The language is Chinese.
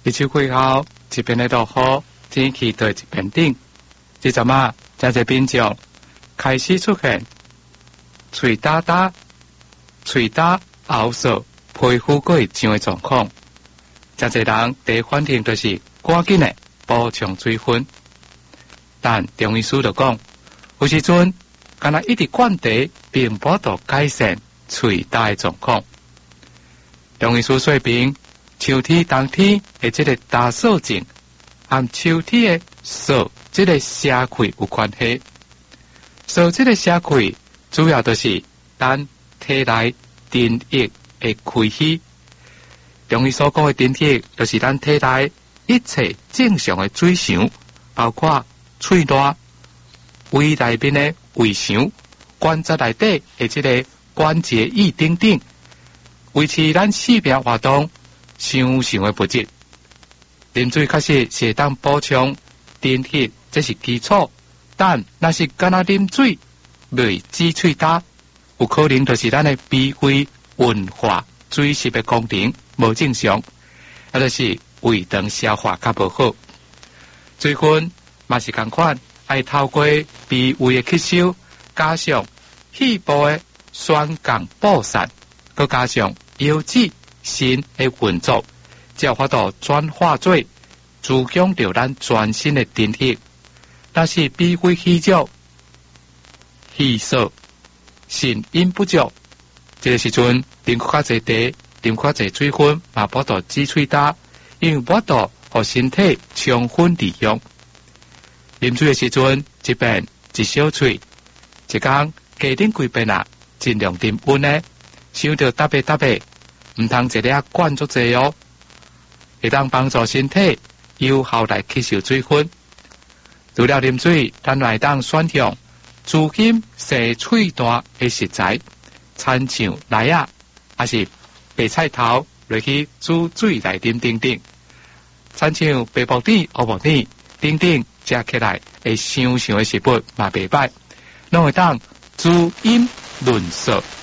日秋过后，一边的落雨，天气在一边顶。这阵啊，真侪民众开始出现喙打打、喙打、喉嗽、皮肤过痒的状况。真侪人第一反应就是赶紧的补充水分。但中医师就讲，有时阵敢若一直灌茶，并无到改善喙打的状况。中医师说明，秋天、冬天的这个打嗽症，和秋天的嗽这个社气有关系。嗽这个社气，主要就是咱体内津液的开虚。中医所讲的津液，就是咱体内一切正常的水肠，包括喙内、胃内面的胃肠、关节内底的这个关节液等等，维持咱生命活动常常的物质。啉水确实是当补充津液，这是基础。但若是干那啉水未止喙打，有可能就是咱的脾胃运化水湿的功能无正常，啊，就是胃肠消化较无好。水分嘛是同款，爱透过脾胃的吸收，加上肺部的宣降补散，佮加上腰子肾的运作，才有法度转化做滋养着咱全身的津液。但是脾胃虚弱、气少、肾阴不足，这个时阵啉较侪茶，啉较侪水分，嘛无度止喙打，因为无度互身体充分利用。啉水的时阵，一遍一小喙，一工加啉几遍啊，尽量啉温的，想着搭白搭白，唔通一粒灌足济哦，会当帮助身体有效来吸收水分。除了啉水，咱来当选用滋阴生喙淡的食材，参像梨啊，还是白菜头落去煮水来啉等等，参像白木耳、乌木耳等等，食起来会香香的食物嘛袂歹，拢会当滋阴润燥。